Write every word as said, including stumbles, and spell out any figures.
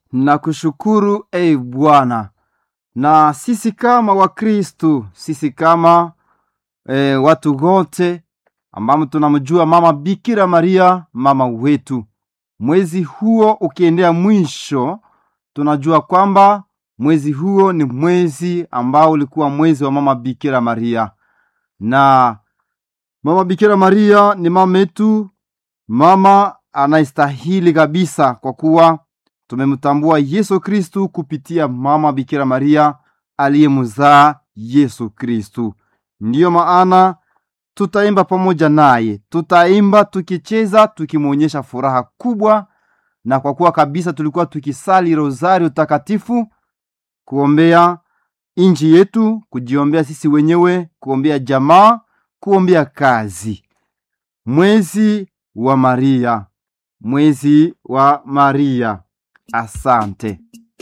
na kushukuru e Bwana. Na sisi kama Wakristo, sisi kama e, watu wote ambao tunamjua mama Bikira Maria, mama wetu, mwezi huo ukiendea mwisho, tunajua kwamba mwezi huo ni mwezi ambao ulikuwa mwezi wa mama Bikira Maria. Na mama Bikira Maria ni mama yetu, mama anaistahili kabisa, kwa kuwa tumemtambua Yesu Kristu kupitia mama Bikira Maria aliyemzaa Yesu Kristu. Ndiyo maana tutaimba pamoja naye, tutaimba tukicheza, tukimuonyesha furaha kubwa. Na kwa kuwa kabisa tulikuwa tukisali rosario takatifu, kuombea inji yetu, kujiombea sisi wenyewe, kuombea jamaa, kuombea kazi. Mwezi wa Maria, mwezi wa Maria. Asante.